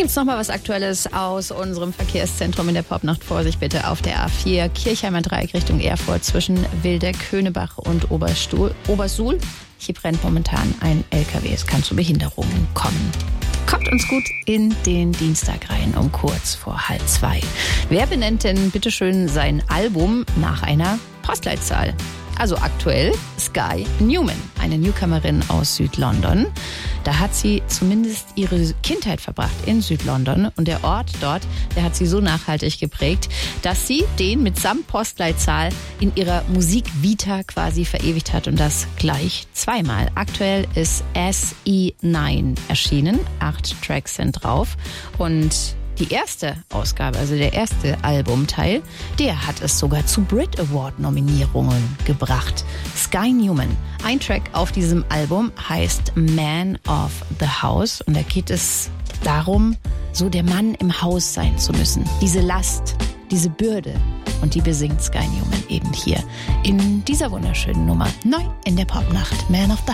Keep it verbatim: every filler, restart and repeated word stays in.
gibt es nochmal was Aktuelles aus unserem Verkehrszentrum in der Popnacht. Vorsicht bitte auf der A vier Kirchheimer Dreieck Richtung Erfurt zwischen Wildeck, Könebach und Oberstuhl, Obersuhl. Hier brennt momentan ein L K W. Es kann zu Behinderungen kommen. Kommt uns gut in den Dienstag rein um kurz vor halb zwei. Wer benennt denn bitteschön sein Album nach einer Postleitzahl? Also aktuell Sky Newman, eine Newcomerin aus Südlondon. Da hat sie zumindest ihre Kindheit verbracht in Südlondon. Und der Ort dort, der hat sie so nachhaltig geprägt, dass sie den mitsamt Postleitzahl in ihrer Musikvita quasi verewigt hat. Und das gleich zweimal. Aktuell ist S E neun erschienen. Acht Tracks sind drauf. Und die erste Ausgabe, also der erste Albumteil, der hat es sogar zu Brit Award Nominierungen gebracht. Sky Newman. Ein Track auf diesem Album heißt Man of the House und da geht es darum, so der Mann im Haus sein zu müssen. Diese Last, diese Bürde und die besingt Sky Newman eben hier in dieser wunderschönen Nummer. Neu in der Popnacht. Man of the